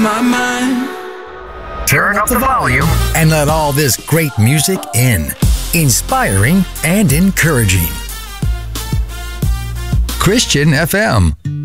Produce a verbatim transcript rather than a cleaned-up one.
My mind. Turn up the volume and let all this great music in. Inspiring and encouraging. Christian F M.